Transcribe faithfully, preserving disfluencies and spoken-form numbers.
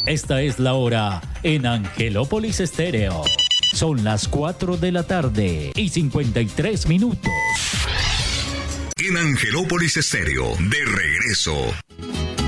Esta es la hora en Angelópolis Estéreo. Son las cuatro de la tarde y cincuenta y tres minutos. En Angelópolis Estéreo, de regreso.